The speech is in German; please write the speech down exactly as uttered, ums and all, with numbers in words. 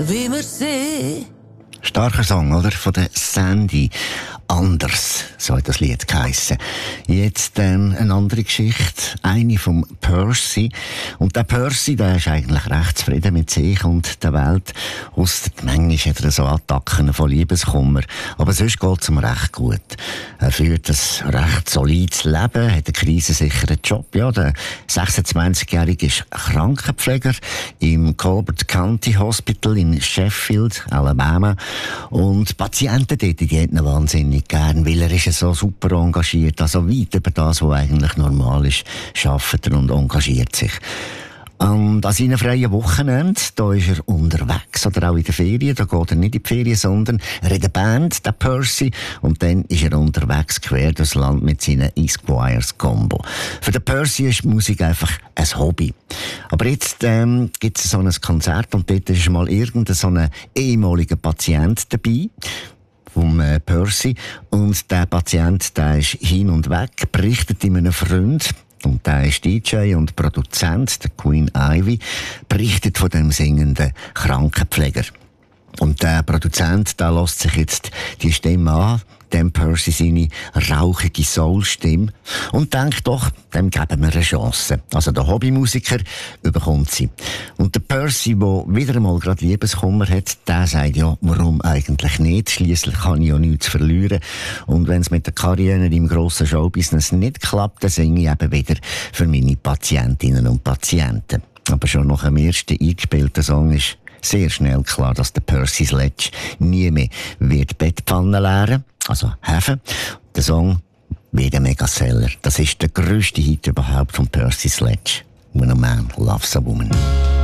wie wir sind. Starker Song, oder? Von der Sandy. Anders, so hat das Lied geheissen. Jetzt ähm, eine andere Geschichte, eine vom Percy. Und der Percy, der ist eigentlich recht zufrieden mit sich und der Welt. Ausser manchmal hat er so Attacken von Liebeskummer. Aber sonst geht's ihm recht gut. Er führt ein recht solides Leben, hat einen krisensicheren Job. Ja, der sechsundzwanzigjährige ist Krankenpfleger im Colbert County Hospital in Sheffield, Alabama. Und Patienten dort, die hätten ihn wahnsinnig gern, weil er ist so super engagiert, also weit über das, was eigentlich normal ist, arbeitet er und engagiert sich. Und an seinen freien Wochenende, da ist er unterwegs, oder auch in der Ferien, da geht er nicht in die Ferien, sondern er hat eine Band, der Percy, und dann ist er unterwegs quer durchs Land mit seinen Esquires Combo. Für den Percy ist Musik einfach ein Hobby. Aber jetzt ähm, gibt es so ein Konzert und dort ist mal irgendein so ein ehemaliger Patient dabei, vom äh, Percy. Und der Patient, der ist hin und weg, berichtet ihm einem Freund, und der ist D J und Produzent, der Queen Ivy, berichtet von dem singenden Krankenpfleger. Und der Produzent, der lässt sich jetzt die Stimme an, dem Percy seine rauchige Soul-Stimme, und denkt doch, dem geben wir eine Chance. Also der Hobbymusiker bekommt sie. Und der Percy, der wieder einmal gerade Liebeskummer hat, der sagt, ja, warum eigentlich nicht? Schliesslich kann ich ja nichts verlieren. Und wenn es mit der Karriere im grossen Showbusiness nicht klappt, dann singe ich eben wieder für meine Patientinnen und Patienten. Aber schon nach dem ersten eingespielten Song ist sehr schnell klar, dass der Percy Sledge nie mehr wird Bettpfannen leeren, also Hefen. Der Song wird ein Megaseller. Das ist der grösste Hit überhaupt von Percy Sledge. When a Man Loves a Woman.